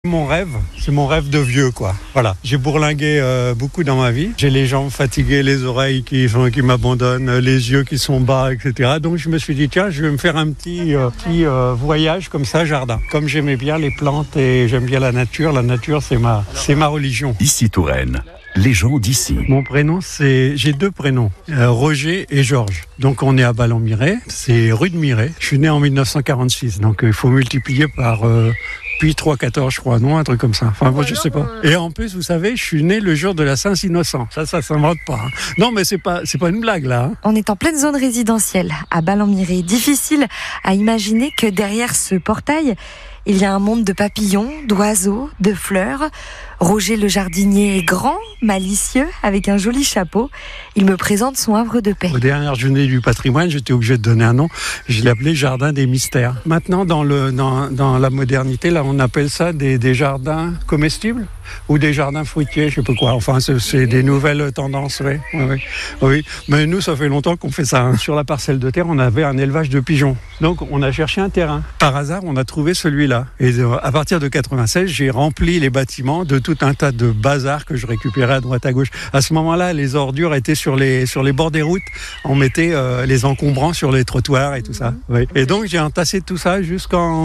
C'est mon rêve de vieux, quoi. Voilà, j'ai bourlingué beaucoup dans ma vie. J'ai les jambes fatiguées, les oreilles qui m'abandonnent, les yeux qui sont bas, etc. Donc je me suis dit, tiens, je vais me faire un petit voyage comme ça, jardin. Comme j'aimais bien les plantes et j'aime bien la nature c'est ma religion. Ici Touraine, les gens d'ici. Mon prénom, j'ai deux prénoms, Roger et Georges. Donc on est à Ballon-Miret, c'est rue de Miret. Je suis né en 1946, donc il faut multiplier par... Puis 3-14, je crois, non, un truc comme ça. Enfin, moi, je sais pas. Et en plus, vous savez, je suis né le jour de la Saint-Innocent. Ça s'invente pas. Hein. Non, mais c'est pas une blague, là. Hein. On est en pleine zone résidentielle, à Ballon-Miret. Difficile à imaginer que derrière ce portail, il y a un monde de papillons, d'oiseaux, de fleurs. Roger le jardinier est grand, malicieux, avec un joli chapeau. Il me présente son havre de paix. Aux dernières journées du patrimoine, j'étais obligé de donner un nom. Je l'ai appelé Jardin des Mystères. Maintenant, dans la modernité, là, on appelle ça des jardins comestibles ou des jardins fruitiers, je sais pas quoi. Enfin, c'est des nouvelles tendances, oui. Mais nous, ça fait longtemps qu'on fait ça. Hein. Sur la parcelle de terre, on avait un élevage de pigeons. Donc, on a cherché un terrain. Par hasard, on a trouvé celui-là. Et à partir de 96, j'ai rempli les bâtiments de tout un tas de bazar que je récupérais à droite à gauche. À ce moment-là, les ordures étaient sur les bords des routes. On mettait les encombrants sur les trottoirs et tout ça. Oui. Et donc, j'ai entassé tout ça jusqu'en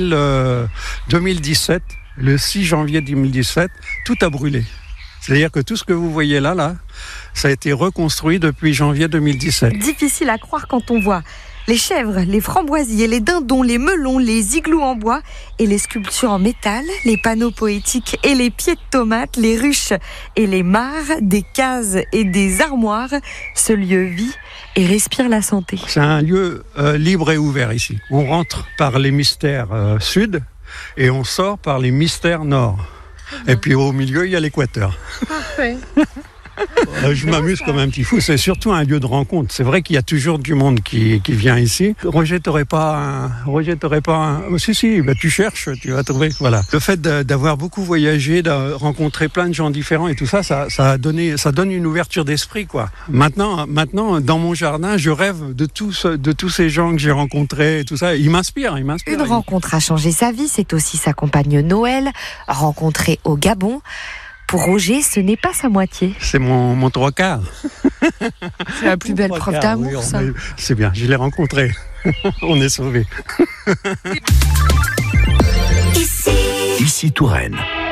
2017. Le 6 janvier 2017, tout a brûlé. C'est-à-dire que tout ce que vous voyez là, ça a été reconstruit depuis janvier 2017. Difficile à croire quand on voit les chèvres, les framboisiers, les dindons, les melons, les igloos en bois et les sculptures en métal, les panneaux poétiques et les pieds de tomates, les ruches et les mares, des cases et des armoires. Ce lieu vit et respire la santé. C'est un lieu libre et ouvert ici. On rentre par les mystères sud et on sort par les mystères nord. Et puis au milieu, il y a l'équateur. Parfait. Je m'amuse comme un petit fou. C'est surtout un lieu de rencontre. C'est vrai qu'il y a toujours du monde qui vient ici. Roger, t'aurais pas un... Si, tu cherches, tu vas trouver. Voilà. Le fait d'avoir beaucoup voyagé, de rencontrer plein de gens différents et tout ça, ça donne une ouverture d'esprit, quoi. Maintenant, dans mon jardin, je rêve de tous ces gens que j'ai rencontrés et tout ça. Ils m'inspirent. Une rencontre a changé sa vie. C'est aussi sa compagne Noël, rencontrée au Gabon. Pour Roger, ce n'est pas sa moitié. C'est mon trois quarts. C'est la plus belle preuve d'amour, oui, ça. C'est bien, je l'ai rencontré. On est sauvés. Ici Touraine.